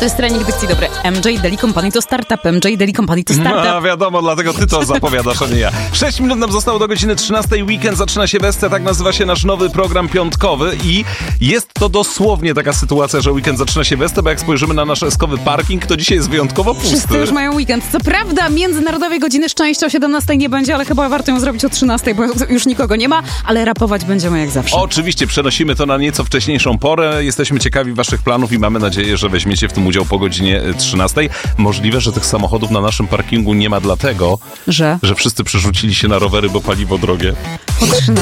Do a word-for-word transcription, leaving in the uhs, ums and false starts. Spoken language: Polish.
To jest trening dykcji dobry. M J Daily Company to startup, M J Daily Company to startup. No wiadomo, dlatego ty to zapowiadasz, a nie ja. Sześć minut nam zostało do godziny trzynastej. Weekend zaczyna się Wesce, tak nazywa się nasz nowy program piątkowy i jest to dosłownie taka sytuacja, że weekend zaczyna się Wesce, bo jak spojrzymy na nasz eskowy parking, to dzisiaj jest wyjątkowo pusty. Wszyscy już mają weekend. Co prawda międzynarodowej godziny szczęścia o siedemnastej nie będzie, ale chyba warto ją zrobić o trzynastej, bo już nikogo nie ma, ale rapować będziemy jak zawsze. Oczywiście, przenosimy to na nieco wcześniejszą porę. Jesteśmy ciekawi waszych planów i mamy nadzieję, że weźmiecie w tym udział po godzinie trzynastej. Możliwe, że tych samochodów na naszym parkingu nie ma dlatego, Że? że wszyscy przerzucili się na rowery, bo paliwo drogie. Po trzynastej.